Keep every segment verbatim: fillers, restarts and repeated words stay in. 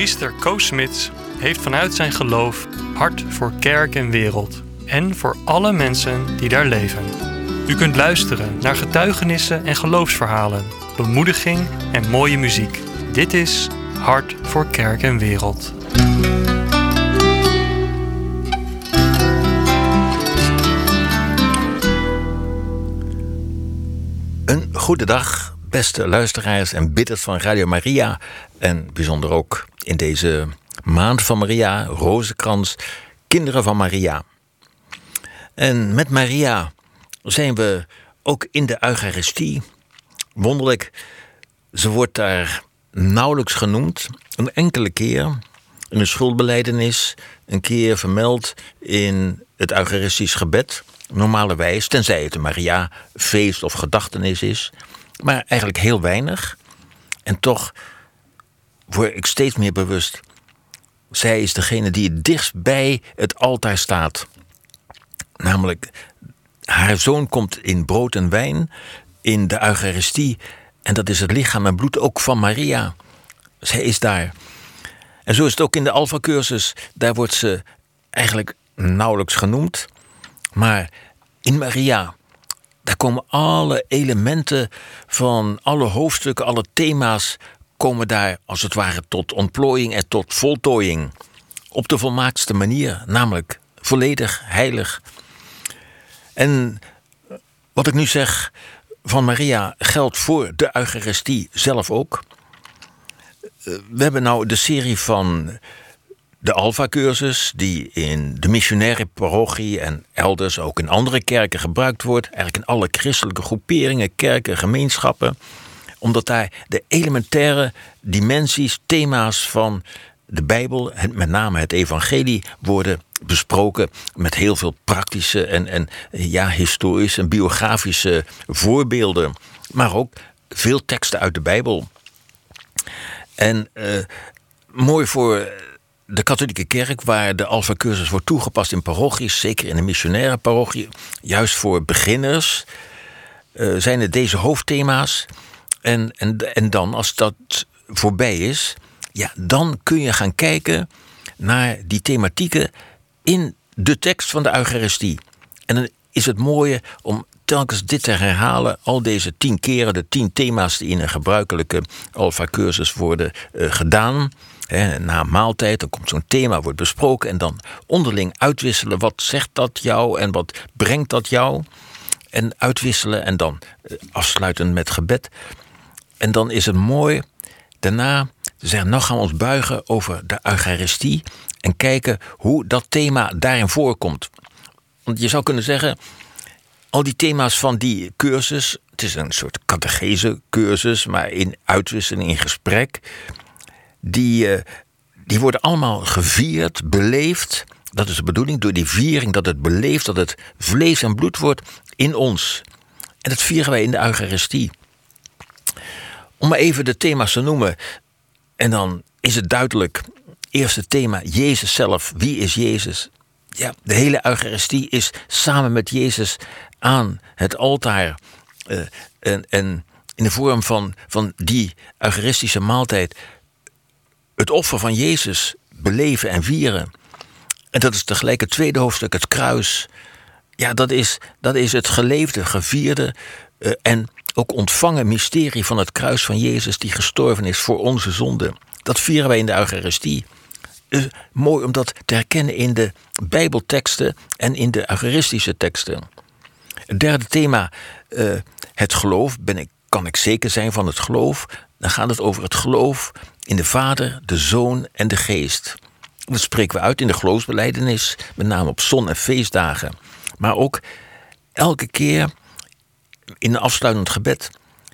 Priester Koos Smits heeft vanuit zijn geloof hart voor kerk en wereld en voor alle mensen die daar leven. U kunt luisteren naar getuigenissen en geloofsverhalen, bemoediging en mooie muziek. Dit is Hart voor kerk en wereld. Een goede dag, beste luisteraars en bidders van Radio Maria. En bijzonder ook in deze maand van Maria, Rozenkrans, Kinderen van Maria. En met Maria zijn we ook in de Eucharistie. Wonderlijk, ze wordt daar nauwelijks genoemd. Een enkele keer in de schuldbelijdenis, een keer vermeld in het Eucharistisch gebed. Normalerwijs, tenzij het een Maria-feest of gedachtenis is. Maar eigenlijk heel weinig. En toch word ik steeds meer bewust. Zij is degene die het dichtst bij het altaar staat. Namelijk, haar zoon komt in brood en wijn in de Eucharistie. En dat is het lichaam en bloed ook van Maria. Zij is daar. En zo is het ook in de Alpha-cursus. Daar wordt ze eigenlijk nauwelijks genoemd. Maar in Maria, daar komen alle elementen van alle hoofdstukken, alle thema's, komen daar als het ware tot ontplooiing en tot voltooiing. Op de volmaaktste manier, namelijk volledig heilig. En wat ik nu zeg van Maria geldt voor de Eucharistie zelf ook. We hebben nou de serie van de Alpha-cursus, die in de missionaire parochie en elders ook in andere kerken gebruikt wordt. Eigenlijk in alle christelijke groeperingen, kerken, gemeenschappen. Omdat daar de elementaire dimensies, thema's van de Bijbel, met name het evangelie, worden besproken met heel veel praktische en, en ja, historische en biografische voorbeelden. Maar ook veel teksten uit de Bijbel. En uh, mooi voor de katholieke kerk, waar de Alpha-cursus wordt toegepast in parochies, zeker in de missionaire parochie, juist voor beginners, uh, zijn het deze hoofdthema's. En, en, en dan, als dat voorbij is, ja, dan kun je gaan kijken naar die thematieken in de tekst van de Eucharistie. En dan is het mooie om telkens dit te herhalen, al deze tien keren, de tien thema's die in een gebruikelijke Alpha-cursus worden uh, gedaan. He, na een maaltijd, dan komt zo'n thema, wordt besproken en dan onderling uitwisselen. Wat zegt dat jou en wat brengt dat jou? En uitwisselen en dan uh, afsluiten met gebed. En dan is het mooi daarna te zeggen, nou gaan we ons buigen over de Eucharistie en kijken hoe dat thema daarin voorkomt. Want je zou kunnen zeggen, al die thema's van die cursus, het is een soort catechese cursus, maar in uitwisseling, in gesprek, die, uh, die worden allemaal gevierd, beleefd. Dat is de bedoeling, door die viering, dat het beleefd, dat het vlees en bloed wordt in ons. En dat vieren wij in de Eucharistie. Om maar even de thema's te noemen. En dan is het duidelijk. Eerste thema, Jezus zelf. Wie is Jezus? Ja, de hele Eucharistie is samen met Jezus aan het altaar. Uh, en, en in de vorm van, van die Eucharistische maaltijd het offer van Jezus beleven en vieren. En dat is tegelijk het tweede hoofdstuk, het kruis. Ja, dat is, dat is het geleefde, gevierde uh, en ook ontvangen mysterie van het kruis van Jezus die gestorven is voor onze zonde. Dat vieren wij in de Eucharistie. Dus mooi om dat te herkennen in de Bijbelteksten en in de Eucharistische teksten. Het derde thema, uh, het geloof. Ben ik, kan ik zeker zijn van het geloof? Dan gaat het over het geloof in de Vader, de Zoon en de Geest. Dat spreken we uit in de geloofsbelijdenis, met name op zon- en feestdagen. Maar ook elke keer in een afsluitend gebed.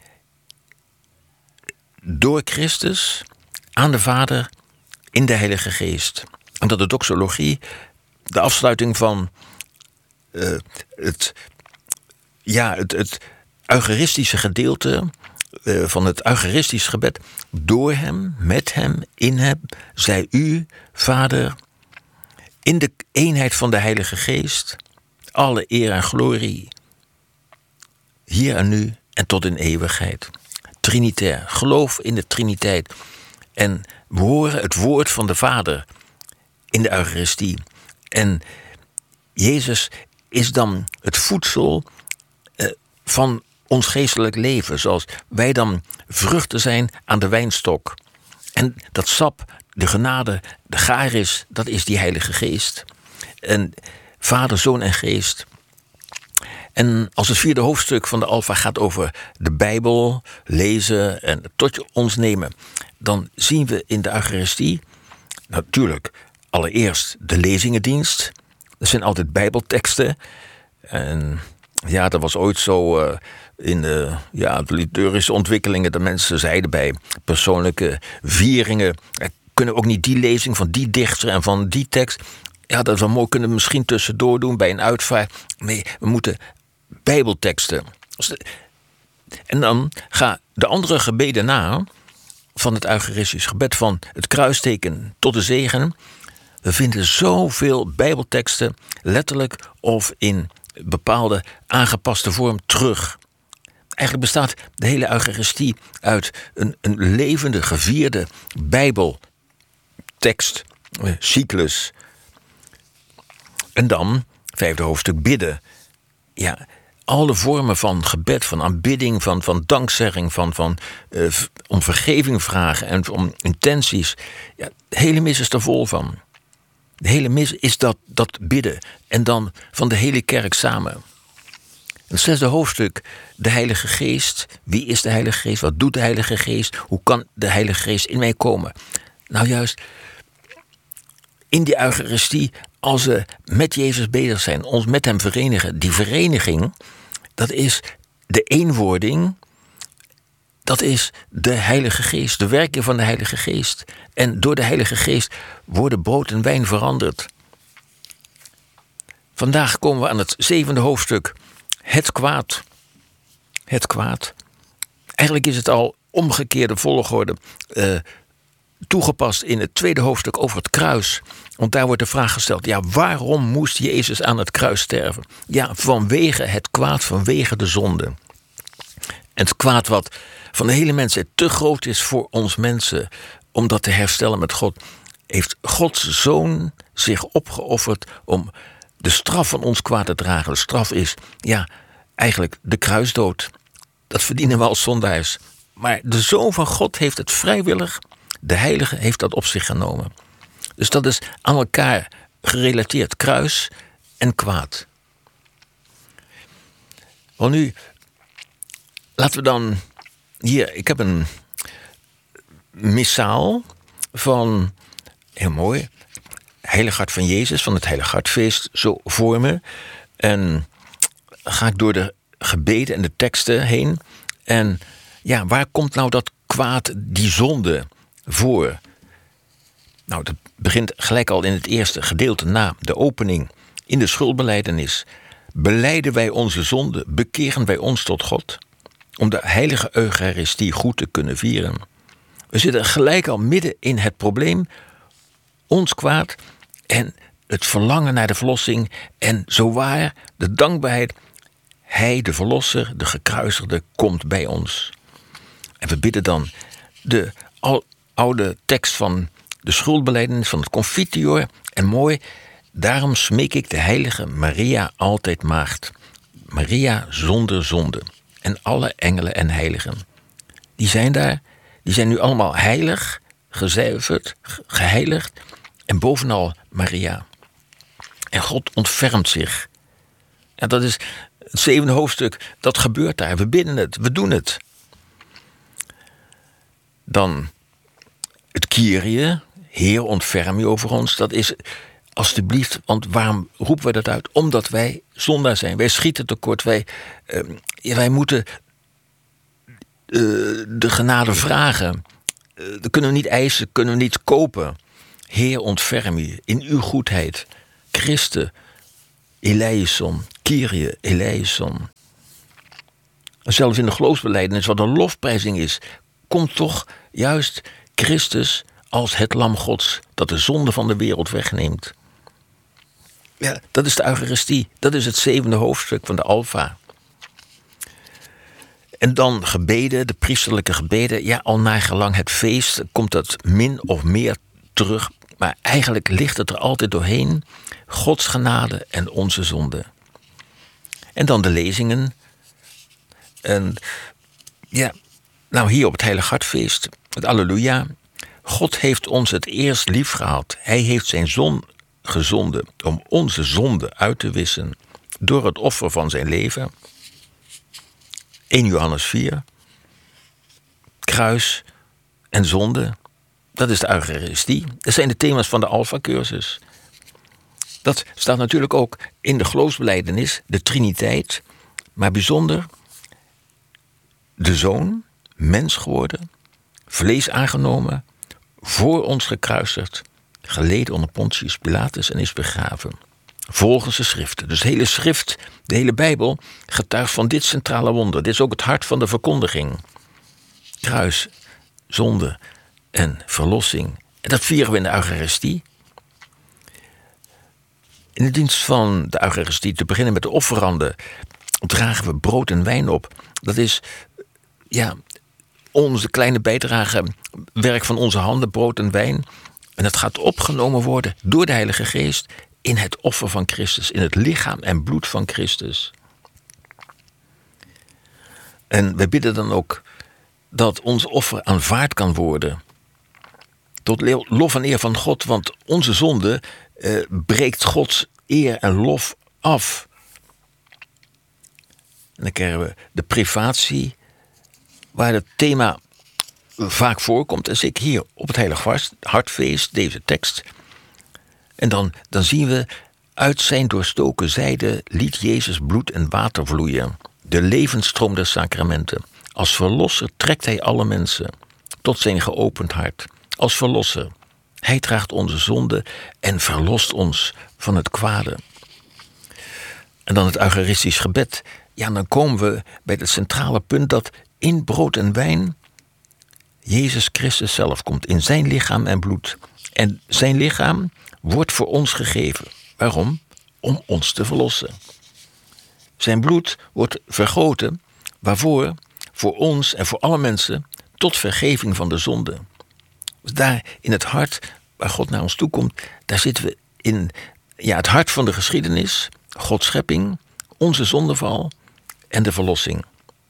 Door Christus, aan de Vader, in de Heilige Geest. Omdat de doxologie, de afsluiting van uh, het, ja, het, het eucharistische gedeelte uh, van het eucharistisch gebed, door hem, met hem, in hem, zij u, Vader, in de eenheid van de Heilige Geest, alle eer en glorie, hier en nu en tot in eeuwigheid. Trinitair, geloof in de Triniteit. En we horen het woord van de Vader in de Eucharistie. En Jezus is dan het voedsel uh, van ons geestelijk leven. Zoals wij dan vruchten zijn aan de wijnstok. En dat sap, de genade, de charis, dat is die Heilige Geest. En Vader, Zoon en Geest. En als het vierde hoofdstuk van de Alfa gaat over de Bijbel lezen en tot ons nemen, dan zien we in de Eucharistie natuurlijk allereerst de lezingendienst. Dat zijn altijd Bijbelteksten. En ja, dat was ooit zo uh, in de, ja, de liturgische ontwikkelingen. De mensen zeiden bij persoonlijke vieringen, uh, kunnen we ook niet die lezing van die dichter en van die tekst. Ja, dat is wel mooi, kunnen we misschien tussendoor doen bij een uitvaart. Nee, we moeten Bijbelteksten. En dan gaan de andere gebeden na van het Eucharistisch gebed, van het kruisteken tot de zegen. We vinden zoveel Bijbelteksten letterlijk of in bepaalde aangepaste vorm terug. Eigenlijk bestaat de hele Eucharistie uit een, een levende, gevierde Bijbeltekst, cyclus. En dan, vijfde hoofdstuk, bidden. Ja, alle vormen van gebed, van aanbidding, van, van dankzegging, van, van, uh, om vergeving vragen en om intenties. Ja, de hele mis is er vol van. De hele mis is dat, dat bidden. En dan van de hele kerk samen. Het zesde hoofdstuk, de Heilige Geest. Wie is de Heilige Geest? Wat doet de Heilige Geest? Hoe kan de Heilige Geest in mij komen? Nou juist, in die Eucharistie, als we met Jezus bezig zijn, ons met hem verenigen. Die vereniging, dat is de eenwording. Dat is de Heilige Geest, de werking van de Heilige Geest. En door de Heilige Geest worden brood en wijn veranderd. Vandaag komen we aan het zevende hoofdstuk. Het kwaad. Het kwaad. Eigenlijk is het al omgekeerde volgorde uh, toegepast in het tweede hoofdstuk over het kruis. Want daar wordt de vraag gesteld, ja, waarom moest Jezus aan het kruis sterven? Ja, vanwege het kwaad, vanwege de zonde. En het kwaad wat van de hele mensheid te groot is voor ons mensen, om dat te herstellen met God, heeft Gods Zoon zich opgeofferd om de straf van ons kwaad te dragen. De straf is, ja, eigenlijk de kruisdood. Dat verdienen we als zondaars. Maar de Zoon van God heeft het vrijwillig, de Heilige heeft dat op zich genomen. Dus dat is aan elkaar gerelateerd, kruis en kwaad. Wel nu, laten we dan hier, ik heb een missaal van, heel mooi, Heilig Hart van Jezus, van het Heilig Hartfeest, zo voor me. En ga ik door de gebeden en de teksten heen. En ja, waar komt nou dat kwaad, die zonde, voor? Nou, dat begint gelijk al in het eerste gedeelte na de opening. In de schuldbelijdenis belijden wij onze zonde, bekeren wij ons tot God, om de heilige Eucharistie goed te kunnen vieren. We zitten gelijk al midden in het probleem, ons kwaad en het verlangen naar de verlossing en zowaar de dankbaarheid. Hij, de verlosser, de gekruisigde, komt bij ons. En we bidden dan de al, oude tekst van de schuldbelijdenis van het Confiteor. En mooi, daarom smeek ik de heilige Maria altijd maagd. Maria zonder zonde. En alle engelen en heiligen. Die zijn daar, die zijn nu allemaal heilig, gezuiverd, geheiligd. En bovenal Maria. En God ontfermt zich. Ja, dat is het zevende hoofdstuk, dat gebeurt daar. We bidden het, we doen het. Dan het Kyrie, Heer ontferm je over ons. Dat is, alstublieft, want waarom roepen we dat uit? Omdat wij zondaar zijn. Wij schieten tekort. Wij, uh, wij moeten uh, de genade vragen. Uh, dat kunnen we niet eisen, kunnen we niet kopen. Heer ontferm je in uw goedheid. Christe eleison, Kyrie eleison. Zelfs in de geloofsbelijdenis, wat een lofprijzing is, komt toch juist Christus als het lam Gods dat de zonde van de wereld wegneemt. Ja, dat is de Eucharistie. Dat is het zevende hoofdstuk van de Alfa. En dan gebeden, de priesterlijke gebeden. Ja, al naar gelang het feest komt dat min of meer terug. Maar eigenlijk ligt het er altijd doorheen. Gods genade en onze zonde. En dan de lezingen. En ja, nou hier op het Heilig Hartfeest, het Alleluia. God heeft ons het eerst lief gehad. Hij heeft zijn zoon gezonden om onze zonde uit te wissen door het offer van zijn leven. eerste Johannes vier. Kruis en zonde. Dat is de Eucharistie. Dat zijn de thema's van de Alpha-cursus. Dat staat natuurlijk ook in de geloofsbelijdenis, de Triniteit. Maar bijzonder de Zoon, mens geworden, vlees aangenomen, voor ons gekruisigd, geleden onder Pontius Pilatus en is begraven. Volgens de schriften. Dus de hele schrift, de hele Bijbel, getuigt van dit centrale wonder. Dit is ook het hart van de verkondiging. Kruis, zonde en verlossing. En dat vieren we in de Eucharistie. In de dienst van de Eucharistie, te beginnen met de offeranden, dragen we brood en wijn op. Dat is ja, onze kleine bijdrage, werk van onze handen, brood en wijn. En dat gaat opgenomen worden door de Heilige Geest in het offer van Christus, in het lichaam en bloed van Christus. En we bidden dan ook dat ons offer aanvaard kan worden. Tot lof en eer van God, want onze zonde eh, breekt Gods eer en lof af. En dan krijgen we de privatie, waar het thema vaak voorkomt. En zeker hier op het Heilig Hartfeest, deze tekst. En dan, dan zien we, uit zijn doorstoken zijde liet Jezus bloed en water vloeien. De levensstroom der sacramenten. Als verlosser trekt hij alle mensen tot zijn geopend hart. Als verlosser. Hij draagt onze zonde en verlost ons van het kwade. En dan het Eucharistisch gebed. Ja, dan komen we bij het centrale punt dat in brood en wijn Jezus Christus zelf komt. In zijn lichaam en bloed. En zijn lichaam wordt voor ons gegeven. Waarom? Om ons te verlossen. Zijn bloed wordt vergoten. Waarvoor? Voor ons en voor alle mensen tot vergeving van de zonde. Dus daar in het hart waar God naar ons toe komt, daar zitten we in ja, het hart van de geschiedenis. Gods schepping, onze zondeval en de verlossing.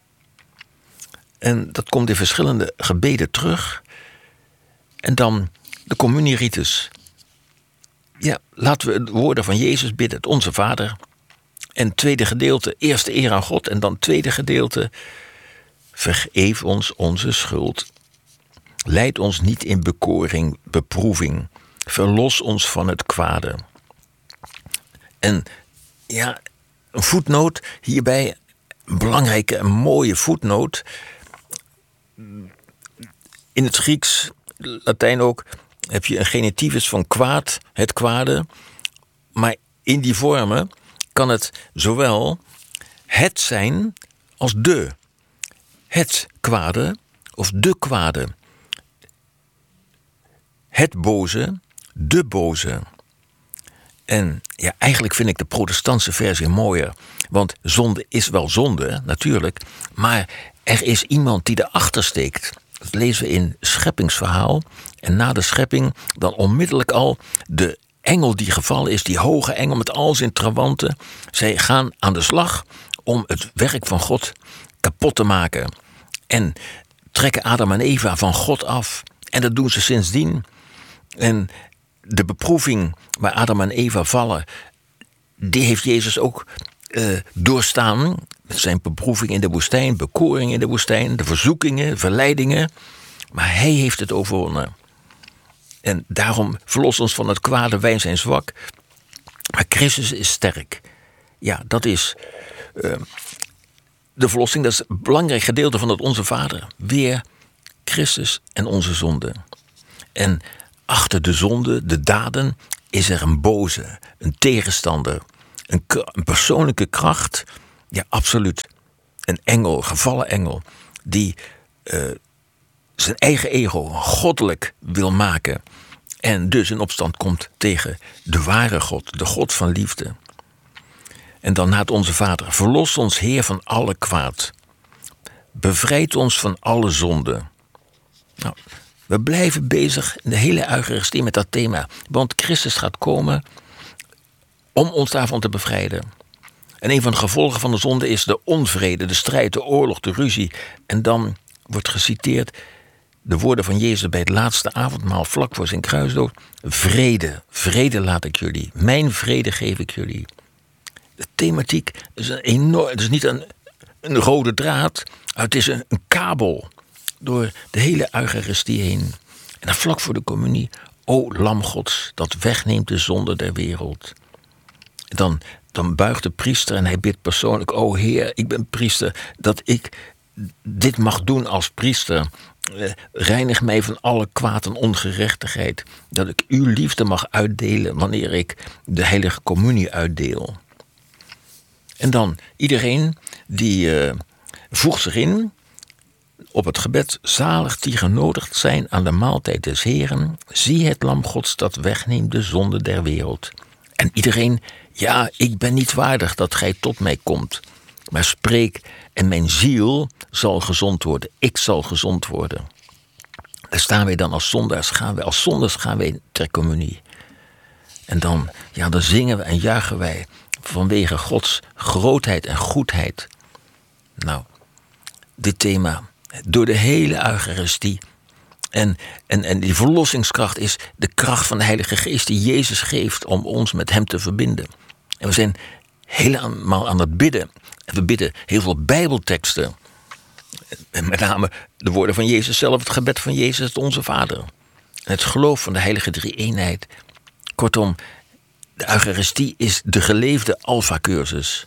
En dat komt in verschillende gebeden terug. En dan de communieritus. Ja, laten we de woorden van Jezus bidden, het Onze Vader. En het tweede gedeelte, eerste eer aan God. En dan het tweede gedeelte, vergeef ons onze schuld. Leid ons niet in bekoring, beproeving. Verlos ons van het kwade. En ja, een voetnoot hierbij, een belangrijke en mooie voetnoot. In het Grieks, Latijn ook, heb je een genitivus van kwaad, het kwade. Maar in die vormen kan het zowel het zijn als de. Het kwade of de kwade. Het boze, de boze. En ja, eigenlijk vind ik de protestantse versie mooier. Want zonde is wel zonde, natuurlijk. Maar er is iemand die erachter steekt. Dat lezen we in scheppingsverhaal. En na de schepping dan onmiddellijk al de engel die gevallen is. Die hoge engel met al zijn trawanten. Zij gaan aan de slag om het werk van God kapot te maken. En trekken Adam en Eva van God af. En dat doen ze sindsdien. En de beproeving waar Adam en Eva vallen, die heeft Jezus ook uh, doorstaan. Met zijn beproeving in de woestijn, bekoring in de woestijn, de verzoekingen, verleidingen. Maar hij heeft het overwonnen. En daarom verlos ons van het kwade, wij zijn zwak. Maar Christus is sterk. Ja, dat is uh, de verlossing. Dat is een belangrijk gedeelte van het Onze Vader. Weer Christus en onze zonde. En achter de zonde, de daden, is er een boze, een tegenstander. Een, een persoonlijke kracht, ja, absoluut. Een engel, gevallen engel, die uh, zijn eigen ego goddelijk wil maken. En dus in opstand komt tegen de ware God, de God van liefde. En dan na het Onze Vader, verlos ons Heer van alle kwaad. bevrijd ons van alle zonde. Nou, we blijven bezig in de hele Eucharistie met dat thema. Want Christus gaat komen om ons daarvan te bevrijden. En een van de gevolgen van de zonde is de onvrede, de strijd, de oorlog, de ruzie. En dan wordt geciteerd de woorden van Jezus bij het laatste avondmaal vlak voor zijn kruisdood. Vrede, vrede laat ik jullie. Mijn vrede geef ik jullie. De thematiek is een enorm, het is niet een, een rode draad, het is een, een kabel door de hele Eucharistie heen. En dan vlak voor de communie, o Lam Gods, dat wegneemt de zonde der wereld. Dan, dan buigt de priester en hij bidt persoonlijk, o Heer, ik ben priester, dat ik dit mag doen als priester. Uh, reinig mij van alle kwaad en ongerechtigheid. Dat ik uw liefde mag uitdelen wanneer ik de heilige communie uitdeel. En dan iedereen die uh, voegt zich in op het gebed. Zalig die genodigd zijn aan de maaltijd des Heren. Zie het lam Gods dat wegneemt de zonde der wereld. En iedereen, ja, ik ben niet waardig dat gij tot mij komt. Maar spreek en mijn ziel zal gezond worden. Ik zal gezond worden. Daar staan wij dan als zondaars. Gaan wij, als zondaars gaan wij ter communie. En dan, ja, dan zingen we en juichen wij vanwege Gods grootheid en goedheid. Nou, dit thema door de hele Eucharistie. En, en, en die verlossingskracht is de kracht van de Heilige Geest die Jezus geeft om ons met hem te verbinden. En we zijn helemaal aan het bidden. En we bidden heel veel Bijbelteksten. En met name de woorden van Jezus zelf, het gebed van Jezus, het Onze Vader. En het geloof van de heilige drie-eenheid. Kortom, de Eucharistie is de geleefde Alpha-cursus.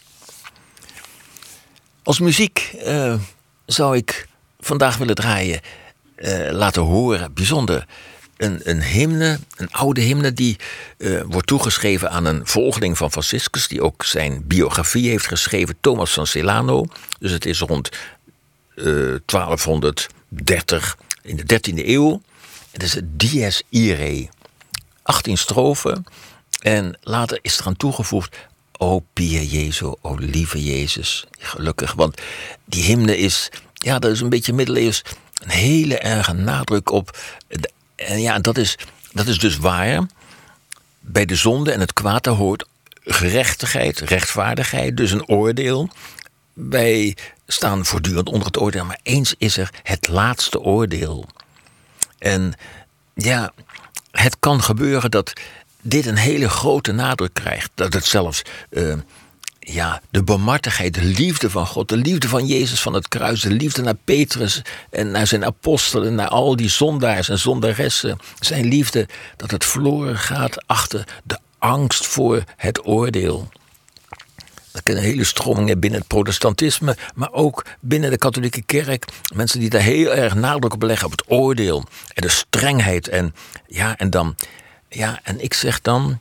Als muziek uh, zou ik vandaag willen draaien, uh, laten horen, bijzonder, een, een hymne, een oude hymne die uh, wordt toegeschreven aan een volgeling van Franciscus, die ook zijn biografie heeft geschreven, Thomas van Celano. Dus het is rond uh, twaalfhonderddertig, in de dertiende eeuw. Het is het Dies Irae. achttien strofen. En later is er aan toegevoegd, o Pie Jezu, o lieve Jezus. Gelukkig, want die hymne is, ja, dat is een beetje middeleeuws, een hele erge nadruk op. En ja, dat is, dat is dus waar. Bij de zonde en het kwaad hoort gerechtigheid, rechtvaardigheid, dus een oordeel. Wij staan voortdurend onder het oordeel, maar eens is er het laatste oordeel. En ja, het kan gebeuren dat dit een hele grote nadruk krijgt. Dat het zelfs uh, ja, de barmhartigheid, de liefde van God, de liefde van Jezus van het kruis, de liefde naar Petrus en naar zijn apostelen, naar al die zondaars en zondaressen, zijn liefde, dat het verloren gaat achter de angst voor het oordeel. Dat kunnen hele stromingen binnen het protestantisme, maar ook binnen de katholieke kerk. Mensen die daar heel erg nadruk op leggen, op het oordeel en de strengheid. En ja, en dan, ja, en ik zeg dan,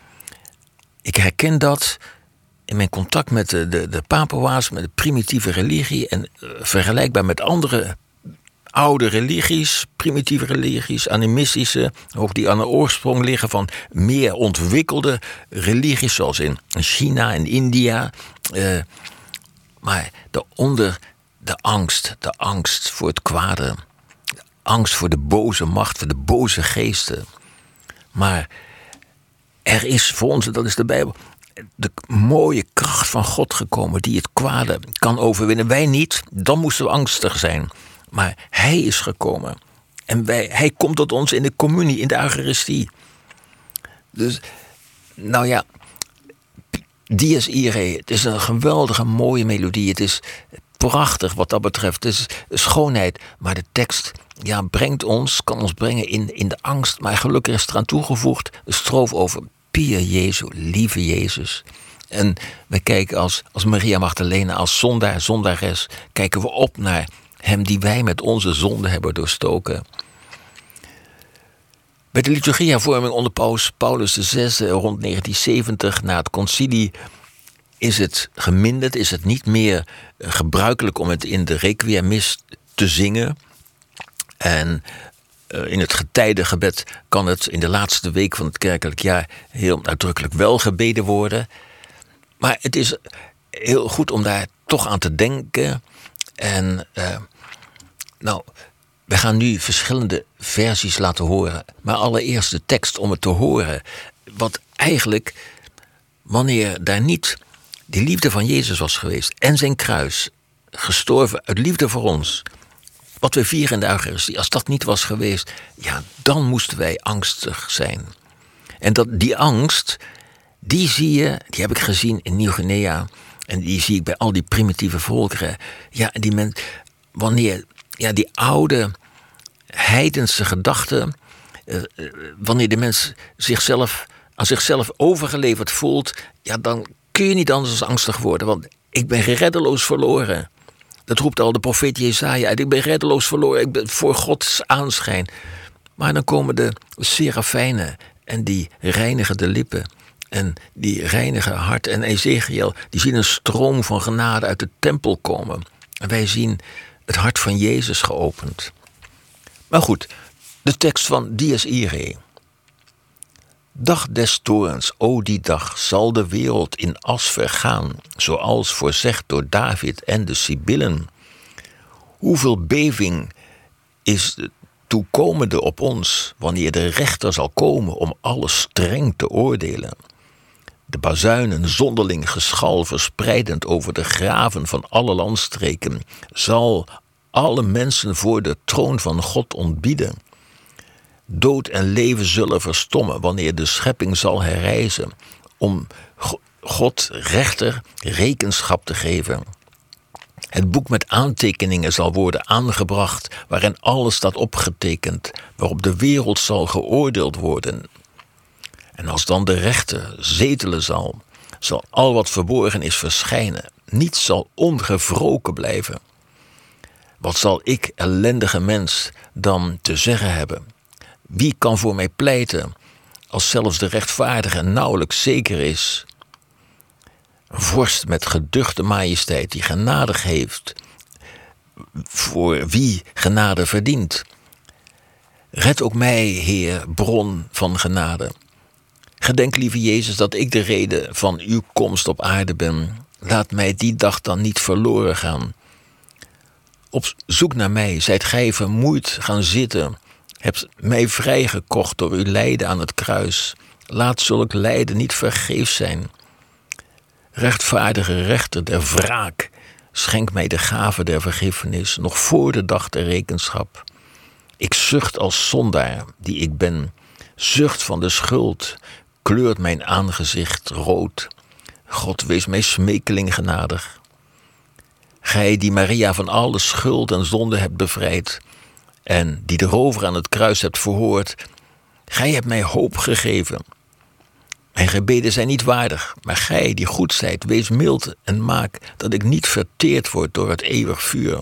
ik herken dat in mijn contact met de, de, de Papua's, met de primitieve religie en uh, vergelijkbaar met andere oude religies, primitieve religies, animistische, ook die aan de oorsprong liggen van meer ontwikkelde religies, zoals in China en India. Uh, maar daaronder de angst, de angst voor het kwade, de angst voor de boze macht, voor de boze geesten. Maar er is voor ons, dat is de Bijbel, de mooie kracht van God gekomen die het kwade kan overwinnen. Wij niet, dan moesten we angstig zijn. Maar hij is gekomen. En wij, hij komt tot ons in de communie, in de Eucharistie. Dus, nou ja, Dies Irae, het is een geweldige mooie melodie. Het is prachtig wat dat betreft. Het is schoonheid. Maar de tekst, ja, brengt ons, kan ons brengen in, in de angst. Maar gelukkig is eraan toegevoegd een stroof over Pie Jezu, lieve Jezus. En we kijken als, als Maria Magdalena, als zondaar, zondares, kijken we op naar hem die wij met onze zonde hebben doorstoken. Bij de liturgiehervorming onder Paus Paulus de zesde rond negentien zeventig, na het concilie, is het geminderd, is het niet meer gebruikelijk om het in de requiemmis te zingen. En uh, in het getijdengebed kan het in de laatste week van het kerkelijk jaar heel uitdrukkelijk wel gebeden worden. Maar het is heel goed om daar toch aan te denken. En uh, nou, we gaan nu verschillende versies laten horen. Maar allereerst de tekst om het te horen. Wat eigenlijk, wanneer daar niet die liefde van Jezus was geweest en zijn kruis, gestorven uit liefde voor ons, wat we vieren in de Eucharistie, als dat niet was geweest, ja, dan moesten wij angstig zijn. En dat, die angst, die zie je, die heb ik gezien in Nieuw-Guinea, en die zie ik bij al die primitieve volkeren. Ja, die men, wanneer ja, die oude heidense gedachten, uh, uh, wanneer de mens zichzelf aan zichzelf overgeleverd voelt, ja, dan kun je niet anders dan angstig worden, want ik ben reddeloos verloren. Dat roept al de profeet Jesaja uit. Ik ben reddeloos verloren, ik ben voor Gods aanschijn. Maar dan komen de serafijnen en die reinigen de lippen en die reinigen hart. En Ezekiel, die zien een stroom van genade uit de tempel komen. En wij zien het hart van Jezus geopend. Maar goed, de tekst van Dies Irae. Dag des toorns, o die dag, zal de wereld in as vergaan, zoals voorzegd door David en de Sibyllen. Hoeveel beving is de toekomende op ons, wanneer de rechter zal komen om alles streng te oordelen. De bazuinen zonderling geschal verspreidend over de graven van alle landstreken, zal alle mensen voor de troon van God ontbieden. Dood en leven zullen verstommen wanneer de schepping zal herrijzen, om God rechter rekenschap te geven. Het boek met aantekeningen zal worden aangebracht, waarin alles staat opgetekend, waarop de wereld zal geoordeeld worden. En als dan de rechter zetelen zal, zal al wat verborgen is verschijnen. Niets zal ongewroken blijven. Wat zal ik, ellendige mens, dan te zeggen hebben? Wie kan voor mij pleiten, als zelfs de rechtvaardige nauwelijks zeker is? Een vorst met geduchte majesteit die genadig heeft, voor wie genade verdient. Red ook mij, Heer, bron van genade. Gedenk, lieve Jezus, dat ik de reden van uw komst op aarde ben. Laat mij die dag dan niet verloren gaan. Op zoek naar mij, zijt gij vermoeid gaan zitten. Hebt mij vrijgekocht door uw lijden aan het kruis. Laat zulk lijden niet vergeefs zijn. Rechtvaardige rechter der wraak, schenk mij de gave der vergiffenis, nog voor de dag der rekenschap. Ik zucht als zondaar, die ik ben, zucht van de schuld, kleurt mijn aangezicht rood. God, wees mij smekeling genadig. Gij die Maria van alle schuld en zonde hebt bevrijd, en die de rover aan het kruis hebt verhoord, gij hebt mij hoop gegeven. Mijn gebeden zijn niet waardig, maar gij die goed zijt, wees mild en maak dat ik niet verteerd word door het eeuwig vuur.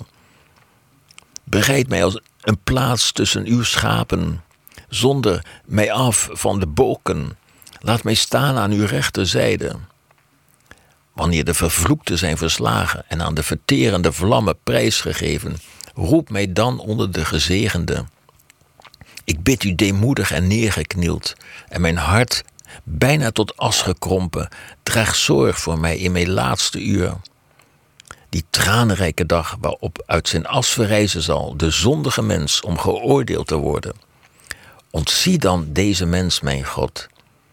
Bereid mij als een plaats tussen uw schapen, zonder mij af van de bolken. Laat mij staan aan uw rechterzijde. Wanneer de vervloekten zijn verslagen en aan de verterende vlammen prijsgegeven, roep mij dan onder de gezegenden. Ik bid u deemoedig en neergeknield, en mijn hart, bijna tot as gekrompen, draag zorg voor mij in mijn laatste uur. Die tranenrijke dag waarop uit zijn as verrijzen zal de zondige mens om geoordeeld te worden. Ontzie dan deze mens, mijn God.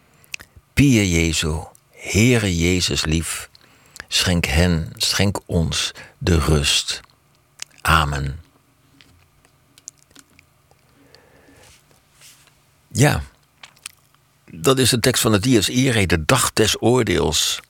Pie Jezu, Heere Jezus lief, schenk hen, schenk ons de rust. Amen. Ja, dat is de tekst van het Dies Irae, de dag des oordeels.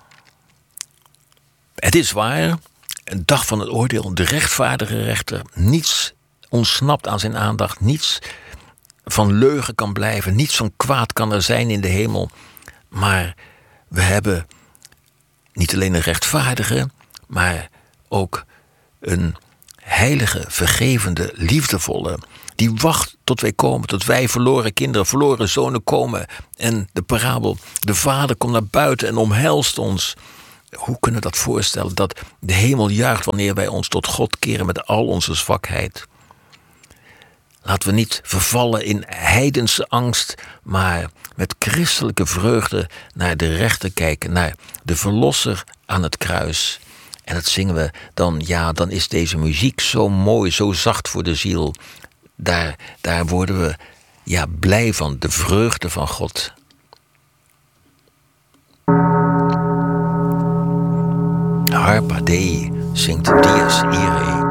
Het is waar, een dag van het oordeel, de rechtvaardige rechter, niets ontsnapt aan zijn aandacht, niets van leugen kan blijven, niets van kwaad kan er zijn in de hemel. Maar we hebben niet alleen een rechtvaardige, maar ook een heilige, vergevende, liefdevolle, die wacht tot wij komen, tot wij verloren kinderen, verloren zonen komen. En de parabel, de vader komt naar buiten en omhelst ons. Hoe kunnen we dat voorstellen, dat de hemel juicht wanneer wij ons tot God keren met al onze zwakheid? Laten we niet vervallen in heidense angst, maar met christelijke vreugde naar de rechter kijken, naar de verlosser aan het kruis. En dat zingen we dan, ja, dan is deze muziek zo mooi, zo zacht voor de ziel. Daar, daar worden we ja, blij van, de vreugde van God. Harpa Dei zingt Dies Irae.